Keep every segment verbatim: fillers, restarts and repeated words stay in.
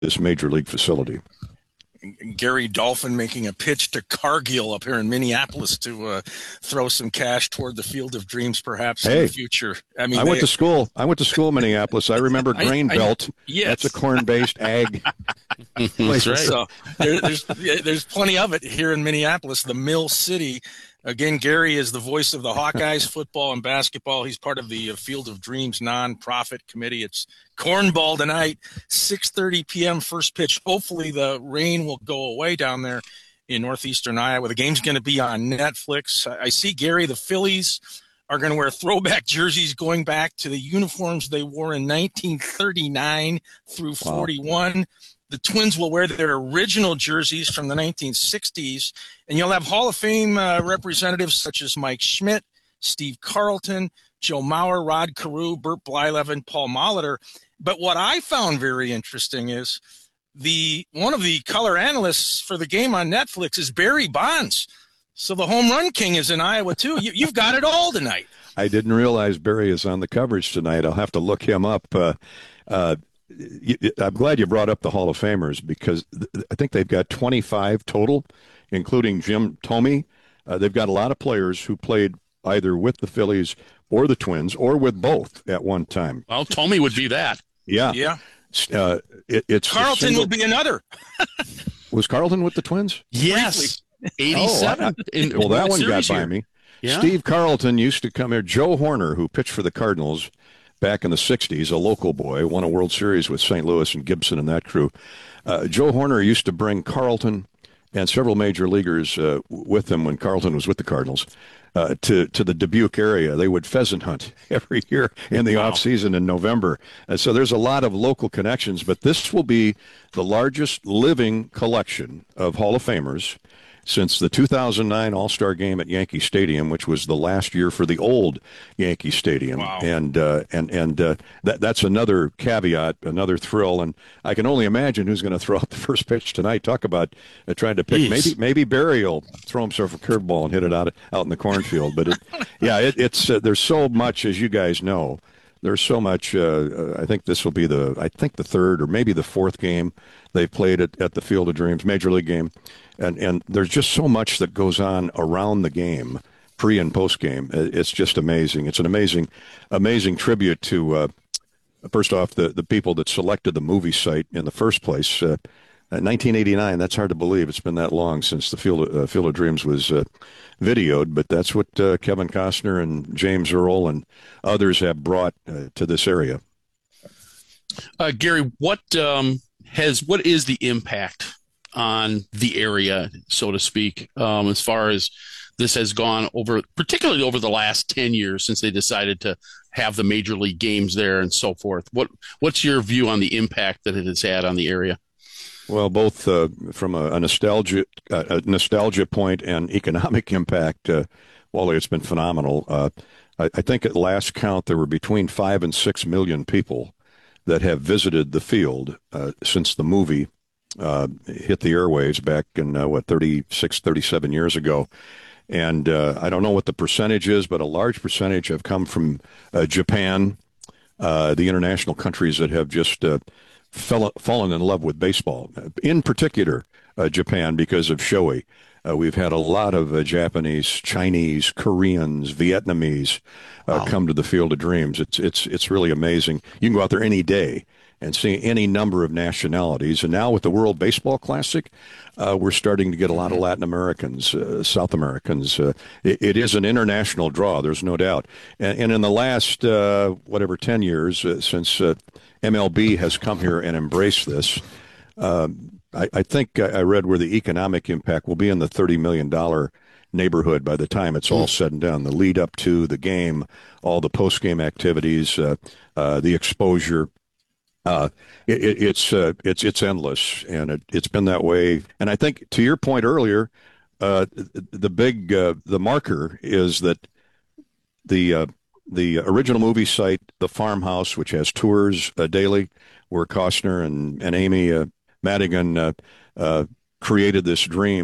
this major league facility. Gary Dolphin making a pitch to Cargill up here in Minneapolis to uh, throw some cash toward the Field of Dreams, perhaps hey, in the future. I mean, I they, went to school. I went to school in Minneapolis. I remember Grain I, I, Belt. Yes. That's a corn-based ag. That's right. So there, there's there's plenty of it here in Minneapolis, the Mill City. Again, Gary is the voice of the Hawkeyes, football and basketball. He's part of the Field of Dreams nonprofit committee. It's cornball tonight, six thirty p.m. first pitch. Hopefully the rain will go away down there in northeastern Iowa. The game's going to be on Netflix. I see, Gary, the Phillies are going to wear throwback jerseys going back to the uniforms they wore in nineteen thirty-nine through forty-one. Wow. The Twins will wear their original jerseys from the nineteen sixties, and you'll have Hall of Fame uh, representatives such as Mike Schmidt, Steve Carlton, Joe Mauer, Rod Carew, Burt Blyleven, Paul Molitor. But what I found very interesting is the one of the color analysts for the game on Netflix is Barry Bonds. So the home run king is in Iowa, too. You, you've got it all tonight. I didn't realize Barry is on the coverage tonight. I'll have to look him up. Uh, uh, I'm glad you brought up the Hall of Famers because I think they've got twenty-five total, including Jim Thome. Uh, they've got a lot of players who played either with the Phillies or the Twins or with both at one time. Well, Thome would be that. Yeah. Yeah. Uh, it, it's Carlton single... will be another. Was Carlton with the Twins? Yes. eighty-seven. Oh, I, well, that one got by here. me. Yeah. Steve Carlton used to come here. Joe Horner, who pitched for the Cardinals back in the sixties, a local boy, won a World Series with Saint Louis and Gibson and that crew. Uh, Joe Horner used to bring Carlton and several major leaguers uh, with him when Carlton was with the Cardinals uh, to, to the Dubuque area. They would pheasant hunt every year in the wow. off season in November. And so there's a lot of local connections, but this will be the largest living collection of Hall of Famers since the two thousand nine All-Star Game at Yankee Stadium, which was the last year for the old Yankee Stadium. Wow. And uh, and and uh, that that's another caveat, another thrill. And I can only imagine who's going to throw out the first pitch tonight. Talk about uh, trying to pick. Jeez. Maybe maybe Barry will throw himself a curveball and hit it out out in the cornfield. But it, yeah, it, it's uh, there's so much, as you guys know. There's so much. Uh, I think this will be the I think the third or maybe the fourth game they've played at, at the Field of Dreams, Major League game. And and there's just so much that goes on around the game, pre and post game. It's just amazing. It's an amazing, amazing tribute to, uh, first off, the, the people that selected the movie site in the first place. Uh, nineteen eighty-nine, that's hard to believe. It's been that long since the Field of, uh, Field of Dreams was uh, videoed, but that's what uh, Kevin Costner and James Earl and others have brought uh, to this area. Uh, Gary, what um, has what is the impact on the area, so to speak, um, as far as this has gone over, particularly over the last ten years since they decided to have the major league games there and so forth? What What's your view on the impact that it has had on the area? Well, both uh, from a, a nostalgia uh, a nostalgia point and economic impact, uh, Wally, it's been phenomenal. Uh, I, I think at last count there were between five and six million people that have visited the field uh, since the movie Uh, hit the airwaves back in, uh, what, thirty-six, thirty-seven years ago. And uh, I don't know what the percentage is, but a large percentage have come from uh, Japan, uh, the international countries that have just uh, fell, fallen in love with baseball. In particular, uh, Japan, because of Shohei. Uh, we've had a lot of uh, Japanese, Chinese, Koreans, Vietnamese uh, wow. come to the Field of Dreams. It's, it's, it's really amazing. You can go out there any day and see any number of nationalities. And now with the World Baseball Classic, uh, we're starting to get a lot of Latin Americans, uh, South Americans. Uh, it, it is an international draw, there's no doubt. And, and in the last, uh, whatever, ten years, uh, since uh, M L B has come here and embraced this, um, I, I think I read where the economic impact will be in the thirty million dollars neighborhood by the time it's all said and done. The lead up to the game, all the post-game activities, uh, uh, the exposure. Uh, it, it's uh, it's it's endless, and it, it's been that way. And I think, to your point earlier, uh, the big uh, the marker is that the uh, the original movie site, The Farmhouse, which has tours uh, daily, where Costner and and Amy uh, Madigan uh, uh, created this dream.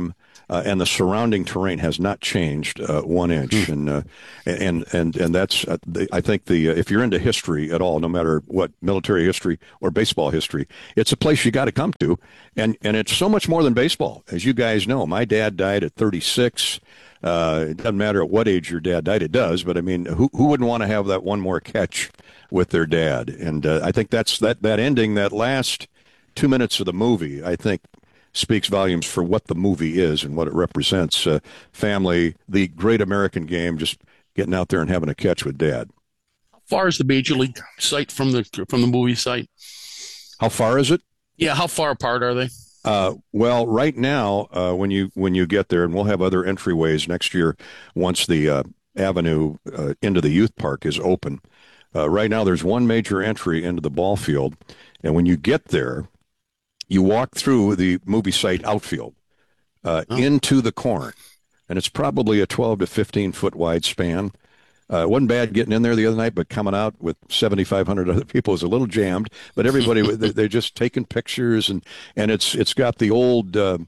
uh, and the surrounding terrain has not changed uh, one inch. Mm. And uh, and and and that's uh, the, I think the uh, if you're into history at all, no matter what, military history or baseball history, it's a place you got to come to. And and it's so much more than baseball, as you guys know. My dad died at thirty-six. Uh, it doesn't matter at what age your dad died, it does. But I mean, who who wouldn't want to have that one more catch with their dad? And uh, I think that's that that ending, that last two minutes of the movie, I think speaks volumes for what the movie is and what it represents. Uh, family, the great American game, just getting out there and having a catch with dad. How far is the Major League site from the from the movie site? How far is it? Yeah, how far apart are they? Uh, well, right now, uh, when you when you get there, and we'll have other entryways next year once the uh, avenue uh, into the youth park is open. Uh, right now, there's one major entry into the ball field, and when you get there, you walk through the movie site outfield uh, oh. into the corn, and it's probably a twelve to fifteen foot wide span. Uh, it wasn't bad getting in there the other night, but coming out with seventy-five hundred other people is a little jammed. But everybody, they're just taking pictures, and, and it's it's got the old uh,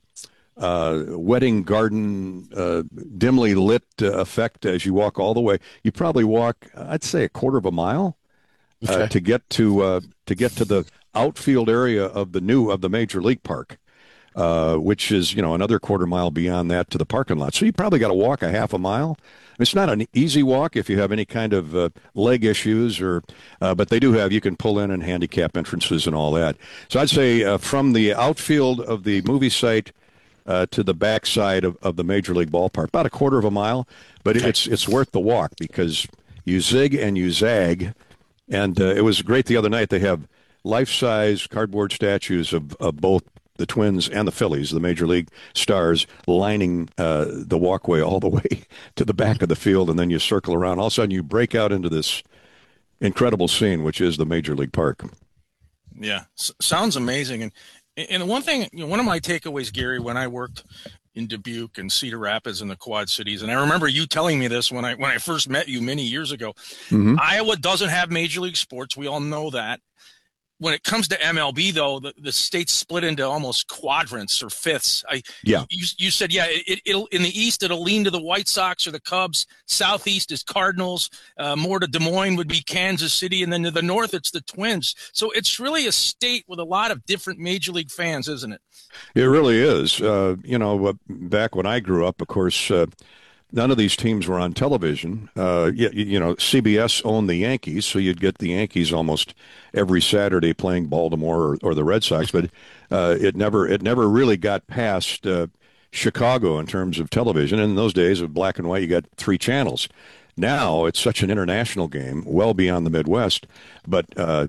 uh, wedding garden uh, dimly lit uh, effect as you walk all the way. You probably walk, I'd say, a quarter of a mile uh, okay. to get to uh, to get to the outfield area of the new of the Major League Park. Uh, which is, you know, another quarter mile beyond that to the parking lot. So you probably got to walk a half a mile. It's not an easy walk if you have any kind of uh, leg issues, or, uh, but they do have, you can pull in and handicap entrances and all that. So I'd say uh, from the outfield of the movie site uh, to the backside of, of the Major League Ballpark, about a quarter of a mile, but it's it's worth the walk because you zig and you zag. And uh, it was great the other night. They have life-size cardboard statues of, of both the Twins and the Phillies, the Major League stars, lining uh, the walkway all the way to the back of the field, and then you circle around. All of a sudden, you break out into this incredible scene, which is the Major League Park. Yeah, S- sounds amazing. And and one thing, you know, one of my takeaways, Gary, when I worked in Dubuque and Cedar Rapids and the Quad Cities, and I remember you telling me this when I when I first met you many years ago. Mm-hmm. Iowa doesn't have Major League sports. We all know that. When it comes to M L B, though, the, the state's split into almost quadrants or fifths. I, yeah. You, you said, yeah, it, it'll in the East, it'll lean to the White Sox or the Cubs. Southeast is Cardinals. Uh, more to Des Moines would be Kansas City. And then to the North, it's the Twins. So it's really a state with a lot of different Major League fans, isn't it? It really is. Uh, you know, back when I grew up, of course, uh, none of these teams were on television. Uh, you, you know, C B S owned the Yankees, so you'd get the Yankees almost every Saturday playing Baltimore or, or the Red Sox. But uh, it never it never really got past uh, Chicago in terms of television. And in those days of black and white, you got three channels. Now it's such an international game, well beyond the Midwest. But uh,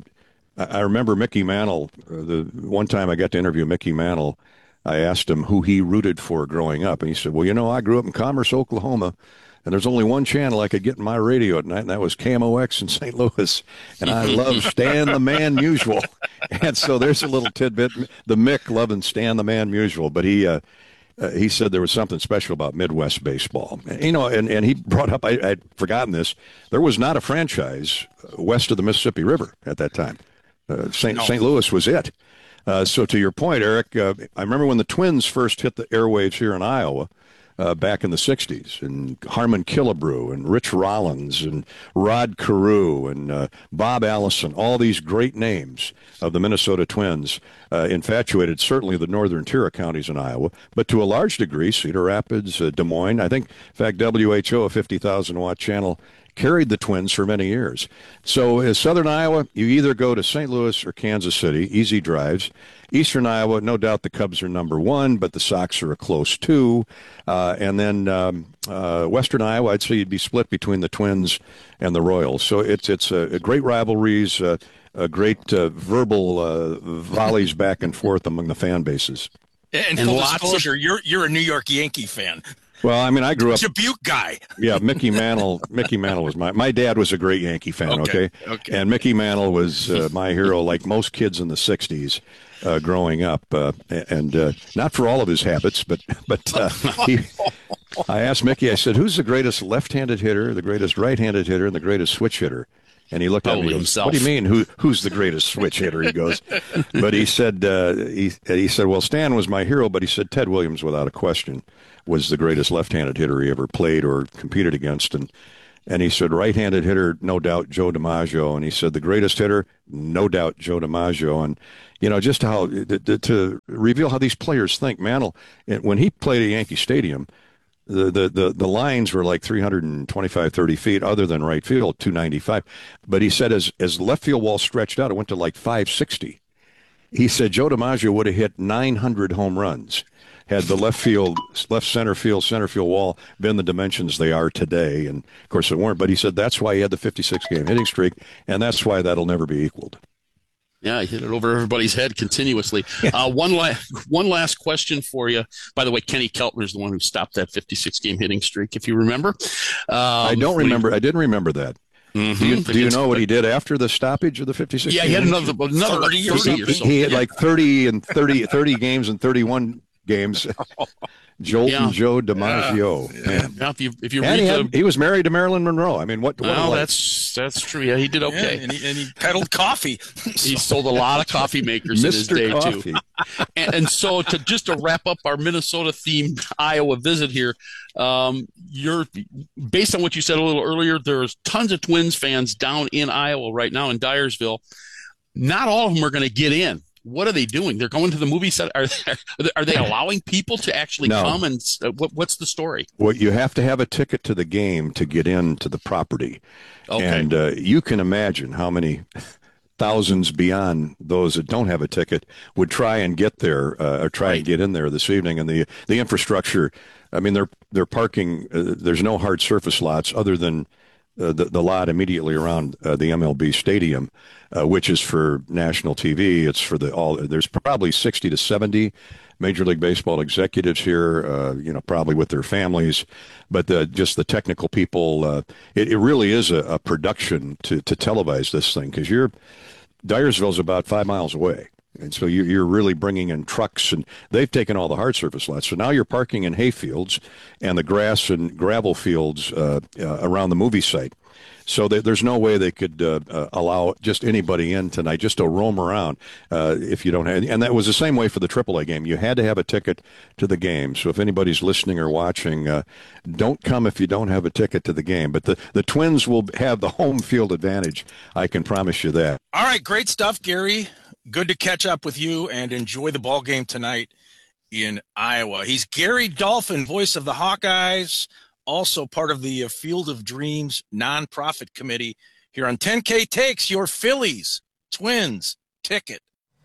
I remember Mickey Mantle. Uh, the one time I got to interview Mickey Mantle, I asked him who he rooted for growing up, and he said, well, you know, I grew up in Commerce, Oklahoma, and there's only one channel I could get in my radio at night, and that was K M O X in Saint Louis, and I love Stan the Man Musial. And so there's a little tidbit, the Mick loving Stan the Man Musial, but he uh, uh, he said there was something special about Midwest baseball. You know, and, and he brought up, I, I'd forgotten this, there was not a franchise west of the Mississippi River at that time. Uh, Saint No. Saint Louis was it. Uh, so to your point, Eric, uh, I remember when the Twins first hit the airwaves here in Iowa uh, back in the sixties, and Harmon Killebrew and Rich Rollins and Rod Carew and uh, Bob Allison, all these great names of the Minnesota Twins uh, infatuated certainly the northern tier of counties in Iowa, but to a large degree, Cedar Rapids, uh, Des Moines. I think, in fact, W H O, a fifty thousand watt channel, carried the Twins for many years. So in southern Iowa, you either go to Saint Louis or Kansas City, easy drives. Eastern Iowa, no doubt the Cubs are number one, but the Sox are a close two. Uh, and then um, uh, Western Iowa, I'd say you'd be split between the Twins and the Royals. So it's it's a, a great rivalries, uh, a great uh, verbal uh, volleys back and forth among the fan bases. And, and full disclosure, of- you're you're a New York Yankee fan. Well, I mean, I grew up Dubuque guy. Yeah, Mickey Mantle. Mickey Mantle was my my dad was a great Yankee fan. Okay, okay, okay. And Mickey Mantle was uh, my hero, like most kids in the sixties uh, growing up, uh, and uh, not for all of his habits, but but uh, he. I asked Mickey. I said, "Who's the greatest left-handed hitter, the greatest right-handed hitter, and the greatest switch hitter And he looked at me and goes, "What do you mean? Who who's the greatest switch hitter?" He goes, but he said uh, he he said, "Well, Stan was my hero," but he said Ted Williams, without a question, was the greatest left-handed hitter he ever played or competed against. And and he said right-handed hitter, no doubt, Joe DiMaggio. And he said the greatest hitter, no doubt, Joe DiMaggio. And you know just how to, to reveal how these players think. Mantle, when he played at Yankee Stadium, The, the the the lines were like three twenty-five, thirty feet, other than right field, two ninety-five. But he said as as left field wall stretched out, it went to like five sixty. He said Joe DiMaggio would have hit nine hundred home runs had the left field, left center field, center field wall been the dimensions they are today. And, of course, it weren't. But he said that's why he had the fifty-six game hitting streak, and that's why that'll never be equaled. Yeah, he hit it over everybody's head continuously. Yeah. Uh, one, la- one last question for you. By the way, Kenny Keltner is the one who stopped that fifty-six game hitting streak, if you remember. Um, I don't remember. He, I didn't remember that. Mm-hmm. Do you, do you know what he did after the stoppage of the fifty-six? Yeah, he had another, another thirty, thirty or something. He, he had like thirty and thirty, thirty games and thirty-one games. Jolton yeah. Joe DiMaggio. Yeah. Yeah. Now, if you if you and read he, had, the, he was married to Marilyn Monroe. I mean, what? what well, that's that's true. Yeah, he did okay. Yeah, and, he, and he peddled coffee. He sold a lot of coffee makers Mister in his day Coffee. too. And, and so, to just to wrap up our Minnesota-themed Iowa visit here, um, you're based on what you said a little earlier. There's tons of Twins fans down in Iowa right now in Dyersville. Not all of them are going to get in. What are they doing? They're going to the movie set. Are they, are they allowing people to actually no. come? And uh, what, what's the story? Well, you have to have a ticket to the game to get into the property. Okay. And uh, you can imagine how many thousands beyond those that don't have a ticket would try and get there uh, or try right. and get in there this evening. And the the infrastructure, I mean, they're they're parking. Uh, there's no hard surface lots other than Uh, the, the lot immediately around uh, the M L B stadium, uh, which is for national T V. It's for the all. There's probably sixty to seventy Major League Baseball executives here, uh, you know, probably with their families, but the, just the technical people. Uh, it, it really is a, a production to to televise this thing because you're Dyersville's about five miles away. And so you, you're really bringing in trucks, and they've taken all the hard surface lots. So now you're parking in hay fields and the grass and gravel fields uh, uh, around the movie site. So they, there's no way they could uh, uh, allow just anybody in tonight just to roam around uh, if you don't have. And that was the same way for the triple A game. You had to have a ticket to the game. So if anybody's listening or watching, uh, don't come if you don't have a ticket to the game. But the, the Twins will have the home field advantage. I can promise you that. All right, great stuff, Gary. Good to catch up with you and enjoy the ball game tonight in Iowa. He's Gary Dolphin, voice of the Hawkeyes, also part of the Field of Dreams nonprofit committee here on ten K Takes, your Phillies Twins ticket.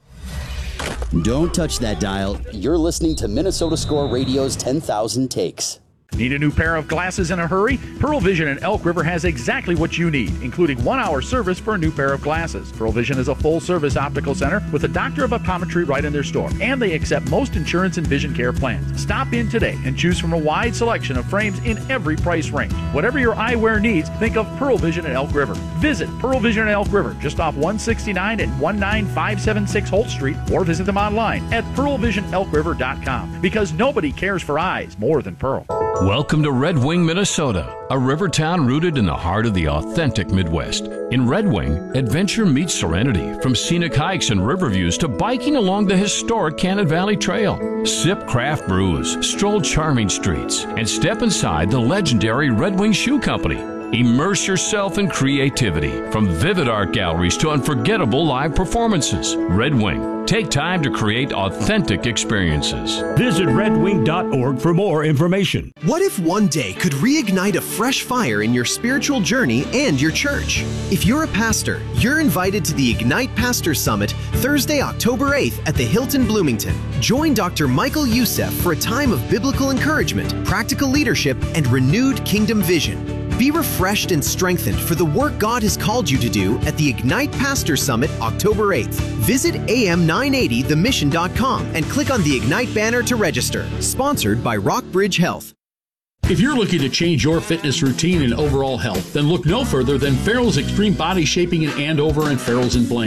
Don't touch that dial. You're listening to Minnesota Score Radio's ten thousand Takes. Need a new pair of glasses in a hurry? Pearl Vision in Elk River has exactly what you need, including one-hour service for a new pair of glasses. Pearl Vision is a full-service optical center with a doctor of optometry right in their store, and they accept most insurance and vision care plans. Stop in today and choose from a wide selection of frames in every price range. Whatever your eyewear needs, think of Pearl Vision in Elk River. Visit Pearl Vision in Elk River, just off one sixty-nine and one nine five seven six Holt Street, or visit them online at pearl vision elk river dot com, because nobody cares for eyes more than Pearl. Welcome to Red Wing, Minnesota, a river town rooted in the heart of the authentic Midwest. In Red Wing, adventure meets serenity, from scenic hikes and river views to biking along the historic Cannon Valley Trail. Sip craft brews, stroll charming streets, and step inside the legendary Red Wing Shoe Company. Immerse yourself in creativity, from vivid art galleries to unforgettable live performances. Red Wing, take time to create authentic experiences. Visit red wing dot org for more information. What if one day could reignite a fresh fire in your spiritual journey and your church? If you're a pastor, you're invited to the Ignite Pastor Summit Thursday, October eighth at the Hilton Bloomington. Join Doctor Michael Youssef for a time of biblical encouragement, practical leadership, and renewed kingdom vision. Be refreshed and strengthened for the work God has called you to do at the Ignite Pastor Summit October eighth. Visit A M nine eighty the mission dot com and click on the Ignite banner to register. Sponsored by Rockbridge Health. If you're looking to change your fitness routine and overall health, then look no further than Farrell's Extreme Body Shaping in Andover and Farrell's in Blaine.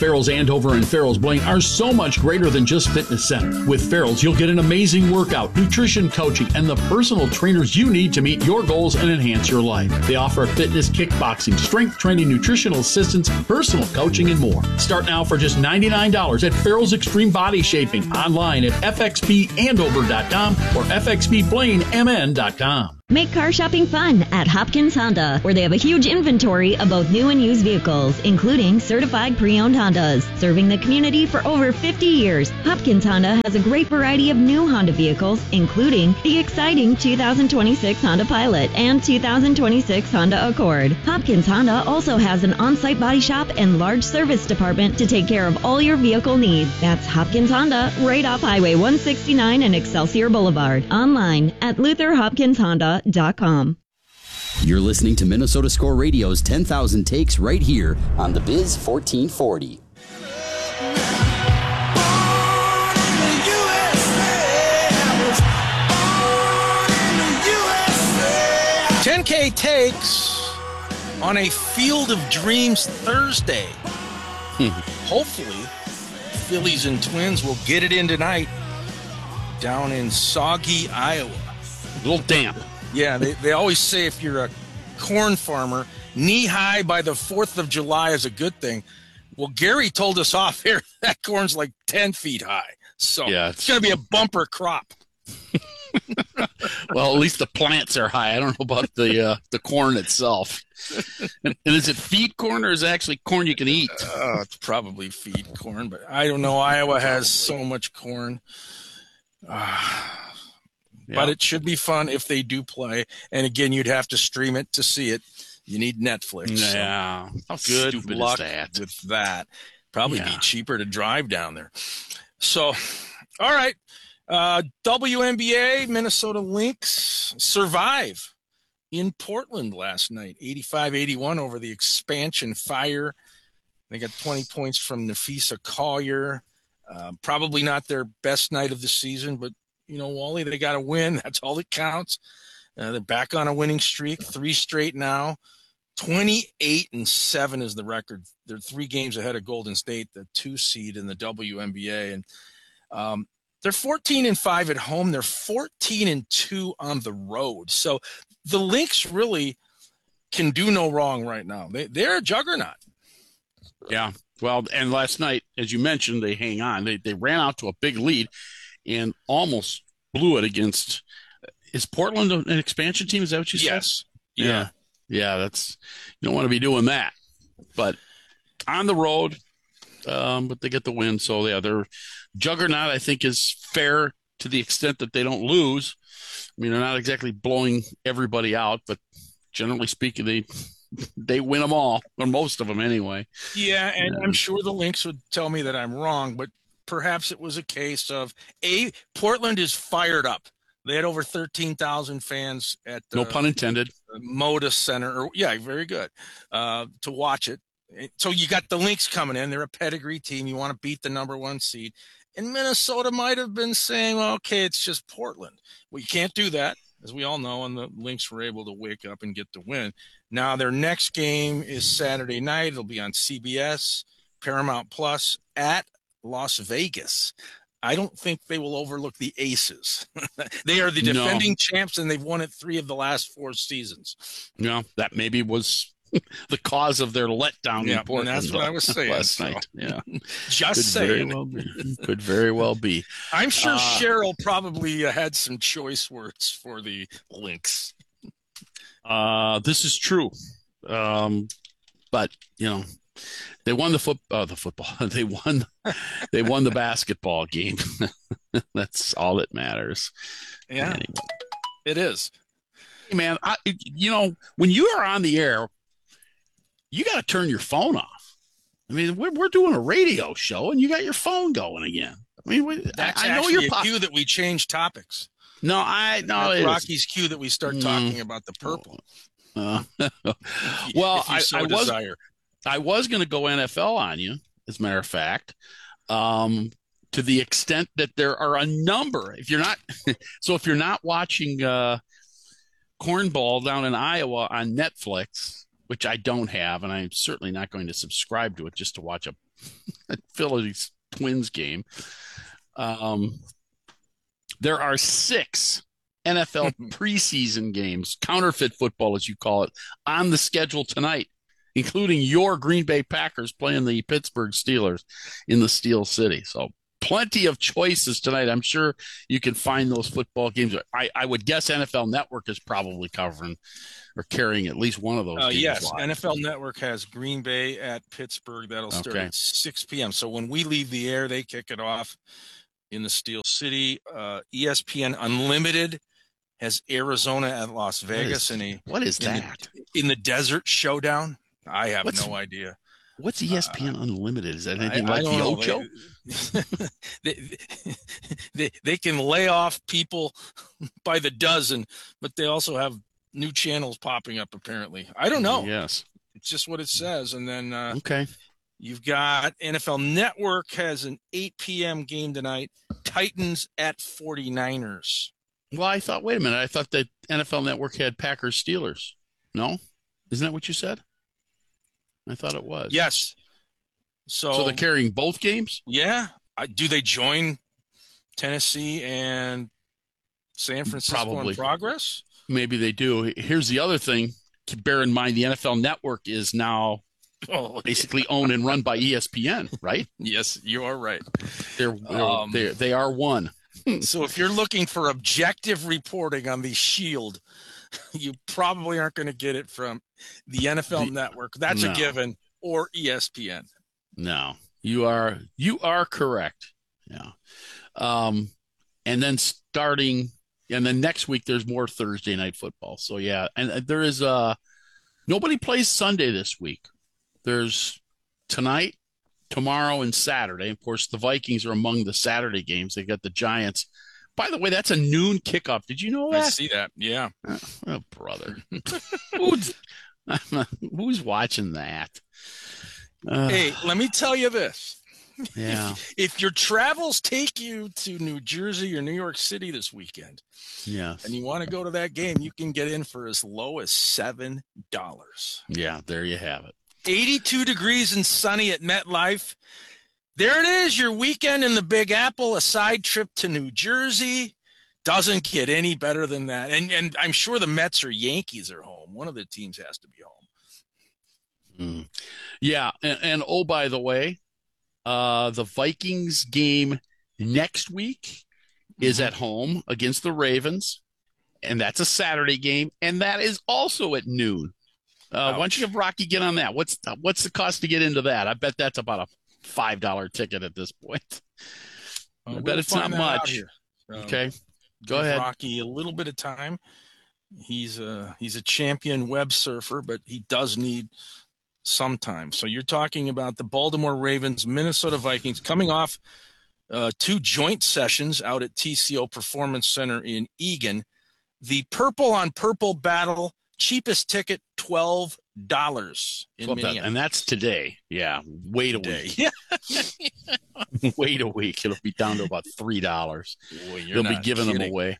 Farrell's Andover and Farrell's Blaine are so much greater than just fitness center. With Farrell's, you'll get an amazing workout, nutrition coaching, and the personal trainers you need to meet your goals and enhance your life. They offer fitness, kickboxing, strength training, nutritional assistance, personal coaching, and more. Start now for just ninety-nine dollars at Farrell's Extreme Body Shaping, online at f x p andover dot com or f x p blaine m n dot com. Make car shopping fun at Hopkins Honda, where they have a huge inventory of both new and used vehicles, including certified pre-owned Hondas. Serving the community for over fifty years, Hopkins Honda has a great variety of new Honda vehicles, including the exciting two thousand twenty-six Honda Pilot and two thousand twenty-six Honda Accord. Hopkins Honda also has an on-site body shop and large service department to take care of all your vehicle needs. That's Hopkins Honda, right off Highway one sixty-nine and Excelsior Boulevard. Online at luther hopkins honda dot com. You're listening to Minnesota Score Radio's ten thousand Takes right here on the Biz fourteen forty. ten K Takes on a Field of Dreams Thursday. Hopefully, Phillies and Twins will get it in tonight down in soggy Iowa. A little damp. Yeah, they, they always say if you're a corn farmer, knee-high by the fourth of July is a good thing. Well, Gary told us off here that corn's like ten feet high. So yeah, it's, it's going to be a bumper crop. Well, at least the plants are high. I don't know about the uh, the corn itself. And, and is it feed corn or is it actually corn you can eat? Uh, it's probably feed corn, but I don't know. Iowa has so much corn. Uh, yeah. But it should be fun if they do play. And again, you'd have to stream it to see it. You need Netflix. Yeah. So How good stupid luck is that? With that. Probably yeah. be cheaper to drive down there. So, all right. Uh, W N B A, Minnesota Lynx survive in Portland last night, eighty-five eighty-one over the expansion Fire. They got twenty points from Nafisa Collier. Uh, probably not their best night of the season, but, you know, Wally, they got to win. That's all that counts. Uh, they're back on a winning streak, three straight now. twenty-eight and seven is the record. They're three games ahead of Golden State, the two seed in the W N B A. And um, they're fourteen and five at home. They're fourteen and two on the road. So the Lynx really can do no wrong right now. They, they're a juggernaut. Yeah. Well, and last night, as you mentioned, they hang on. They they ran out to a big lead and almost blew it against. Is Portland an expansion team? Is that what you said? Yes. Yeah. yeah. Yeah. That's, you don't want to be doing that. But on the road, um, but they get the win. So, yeah, they're juggernaut, I think, is fair to the extent that they don't lose. I mean, they're not exactly blowing everybody out, but generally speaking, they they win them all, or most of them anyway. Yeah, and yeah. I'm sure the Lynx would tell me that I'm wrong, but perhaps it was a case of, A, Portland is fired up. They had over thirteen thousand fans at no uh, pun intended. Moda Center. Or, yeah, very good, uh, to watch it. So you got the Lynx coming in. They're a pedigree team. You want to beat the number one seed. And Minnesota might have been saying, well, okay, it's just Portland. Well, you can't do that, as we all know, and the Lynx were able to wake up and get the win. Now their next game is Saturday night. It'll be on C B S, Paramount Plus, at Las Vegas. I don't think they will overlook the Aces. They are the defending no. champs, and they've won it three of the last four seasons. No, that maybe was the cause of their letdown yeah, in Portland. And that's what I was saying last so. night. Yeah, just Could saying. Very well be. Could very well be. I'm sure uh, Cheryl probably uh, had some choice words for the Lynx. Uh, this is true, um, but you know, they won the foot. Uh, the football. They won. They won the basketball game. That's all that matters. Yeah, anyway. It is. Hey, man, I, you know, when you are on the air, you got to turn your phone off. I mean, we're we're doing a radio show, and you got your phone going again. I mean, we, that's I, I know actually you're a po- cue that we change topics. No, I no. That's it Rocky's cue that we start talking mm. about the purple. Uh, well, I, so I was desire. I was going to go N F L on you, as a matter of fact, um, to the extent that there are a number. If you're not, so if you're not watching uh, Cornball down in Iowa on Netflix, which I don't have, and I'm certainly not going to subscribe to it just to watch a Phillies Twins game. Um, there are six N F L preseason games, counterfeit football as you call it, on the schedule tonight, including your Green Bay Packers playing the Pittsburgh Steelers in the Steel City. So plenty of choices tonight. I'm sure you can find those football games. I, I would guess N F L Network is probably covering or carrying at least one of those uh, games. Yes, live. N F L Network has Green Bay at Pittsburgh. That'll start Okay. at six p.m. So when we leave the air, they kick it off in the Steel City. Uh, E S P N Unlimited has Arizona at Las Vegas What is, in a what is in that? The, in the Desert Showdown. I have What's- no idea. What's E S P N uh, Unlimited? Is that anything I, like I the don't Ocho? know. They, they, they, they can lay off people by the dozen, but they also have new channels popping up, apparently. I don't know. Yes. It's just what it says. And then uh, Okay. you've got N F L Network has an eight p.m. game tonight, Titans at forty-niners. Well, I thought, wait a minute. I thought that N F L Network had Packers Steelers. No? Isn't that what you said? I thought it was. Yes. So, So they're carrying both games? yeah. I, do they join Tennessee and San Francisco Probably. in progress? Maybe they do. Here's the other thing. Bear in mind, the N F L Network is now Oh, basically owned and run by E S P N, right? yes, you are right. They're, they're, Um, they're they are one. So if you're looking for objective reporting on the Shield, you probably aren't going to get it from the N F L The- Network. That's no. a given, or E S P N. No, you are you are correct. Yeah. Um, and then starting, and then next week there's more Thursday night football. So yeah, and there is uh nobody plays Sunday this week. There's tonight, tomorrow, and Saturday. Of course, the Vikings are among the Saturday games. They got the Giants. By the way, that's a noon kickoff. Did you know I that? see that. Yeah. Oh, brother. who's, who's watching that? Uh, Hey, let me tell you this. yeah, If your travels take you to New Jersey or New York City this weekend yes. and you want to go to that game, you can get in for as low as seven dollars. Yeah, there you have it. eighty-two degrees and sunny at MetLife. There it is, your weekend in the Big Apple, a side trip to New Jersey. Doesn't get any better than that. And and I'm sure the Mets or Yankees are home. One of the teams has to be home. Mm. Yeah, and, and oh, by the way, uh, the Vikings game next week is Mm-hmm. at home against the Ravens, and that's a Saturday game, and that is also at noon. Uh, why don't you have Rocky get on that? What's what's the cost to get into that? I bet that's about a five dollar ticket at this point. I Uh, bet we'll it's not find that out much. here. So, Okay, go give ahead. Rocky a little bit of time. He's a he's a champion web surfer, but he does need some time. So you're talking about the Baltimore Ravens, Minnesota Vikings coming off uh, two joint sessions out at T C O Performance Center in Eagan. The purple on purple battle, cheapest ticket twelve dollars in Well, that- Minneapolis. and that's today. Yeah, wait a Today. week. Yeah. Wait a week. It'll be down to about three dollars. Boy, you're They'll be not giving them kidding. away.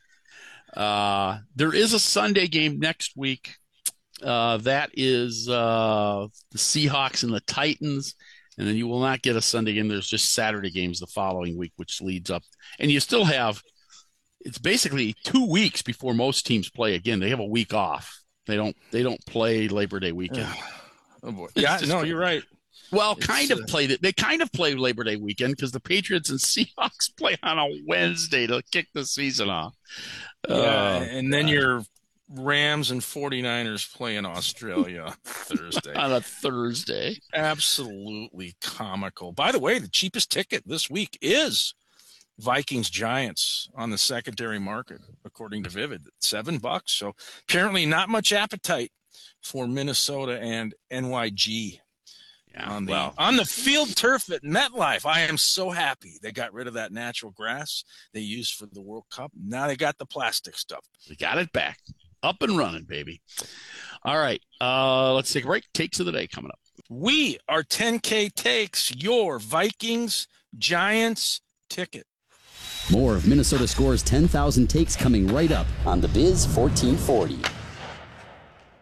Uh, there is a Sunday game next week. Uh, that is uh, the Seahawks and the Titans. And then you will not get a Sunday game. There's just Saturday games the following week, which leads up. And you still have, it's basically two weeks before most teams play again. They have a week off. They don't, they don't play Labor Day weekend. Oh boy. Yeah, just no, crazy. you're right. Well, It's, kind of uh, played it. They kind of play Labor Day weekend because the Patriots and Seahawks play on a Wednesday to kick the season off. Yeah, Uh, and then your Rams and 49ers play in Australia Thursday. on a Thursday. Absolutely comical. By the way, the cheapest ticket this week is Vikings Giants on the secondary market, according to Vivid, seven bucks. So apparently not much appetite for Minnesota and N Y G. Yeah, on the well, on the field turf at MetLife. I am so happy they got rid of that natural grass they used for the World Cup. Now they got the plastic stuff. we got it back. Up and running, baby. All right. Uh, let's take a break. Takes of the day coming up. We are ten K Takes, your Vikings Giants ticket. More of Minnesota Score's ten thousand takes coming right up on the Biz fourteen forty.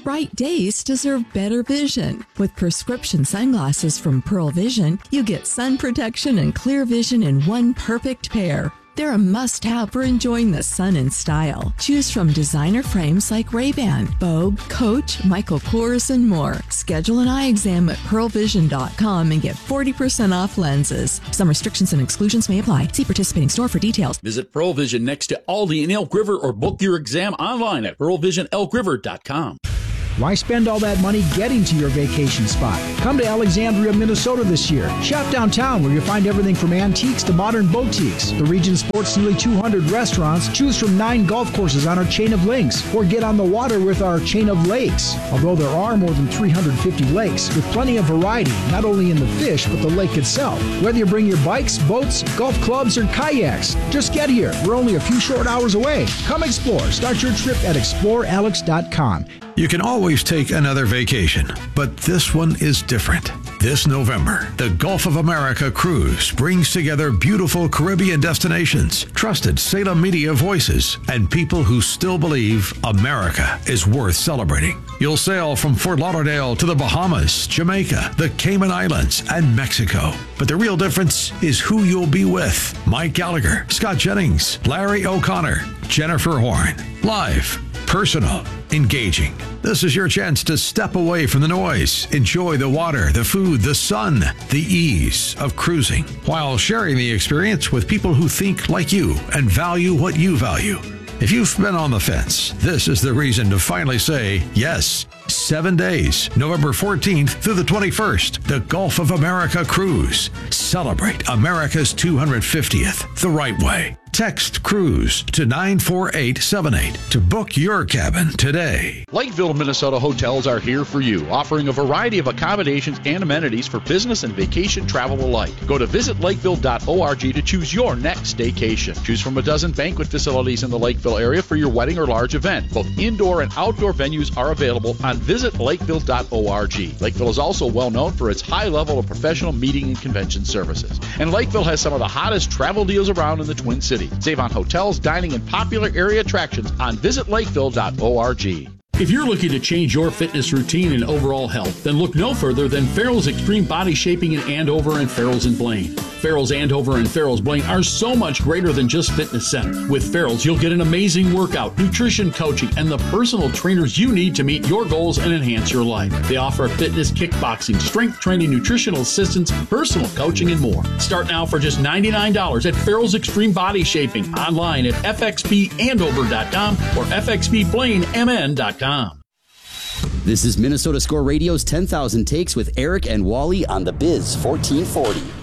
Bright days deserve better vision. With prescription sunglasses from Pearl Vision, you get sun protection and clear vision in one perfect pair. They're a must-have for enjoying the sun in style. Choose from designer frames like Ray-Ban, Vogue, Coach, Michael Kors, and more. Schedule an eye exam at pearl vision dot com and get forty percent off lenses. Some restrictions and exclusions may apply. See participating store for details. Visit Pearl Vision next to Aldi in Elk River or book your exam online at pearl vision elk river dot com. Why spend all that money getting to your vacation spot? Come to Alexandria, Minnesota this year. Shop downtown where you'll find everything from antiques to modern boutiques. The region sports nearly two hundred restaurants. Choose from nine golf courses on our chain of links or get on the water with our chain of lakes. Although there are more than three hundred fifty lakes with plenty of variety, not only in the fish but the lake itself. Whether you bring your bikes, boats, golf clubs, or kayaks, just get here. We're only a few short hours away. Come explore. Start your trip at explore alex dot com. You can always take another vacation, but this one is different. This November, the Gulf of America Cruise brings together beautiful Caribbean destinations, trusted Salem media voices, and people who still believe America is worth celebrating. You'll sail from Fort Lauderdale to the Bahamas, Jamaica, the Cayman Islands, and Mexico. But the real difference is who you'll be with. Mike Gallagher, Scott Jennings, Larry O'Connor, Jennifer Horn. Live, personal, engaging. This is your chance to step away from the noise, enjoy the water, the food, the sun, the ease of cruising, while sharing the experience with people who think like you and value what you value. If you've been on the fence, this is the reason to finally say yes. Seven days, November fourteenth through the twenty-first, the Gulf of America Cruise. Celebrate America's two hundred fiftieth the right way. Text CRUISE to nine four eight seven eight to book your cabin today. Lakeville, Minnesota hotels are here for you, offering a variety of accommodations and amenities for business and vacation travel alike. Go to visit lakeville dot org to choose your next staycation. Choose from a dozen banquet facilities in the Lakeville area for your wedding or large event. Both indoor and outdoor venues are available on visit lakeville dot org. Lakeville is also well known for its high level of professional meeting and convention services. And Lakeville has some of the hottest travel deals around in the Twin Cities. Save on hotels, dining, and popular area attractions on visit lakeville dot org. If you're looking to change your fitness routine and overall health, then look no further than Farrell's Extreme Body Shaping in Andover and Farrell's in Blaine. Farrell's Andover and Farrell's Blaine are so much greater than just fitness centers. With Farrell's, you'll get an amazing workout, nutrition coaching, and the personal trainers you need to meet your goals and enhance your life. They offer fitness, kickboxing, strength training, nutritional assistance, personal coaching, and more. Start now for just ninety-nine dollars at Farrell's Extreme Body Shaping, online at f x b andover dot com or f x b blaine m n dot com. This is Minnesota Score Radio's ten thousand Takes with Eric and Wally on the Biz fourteen forty.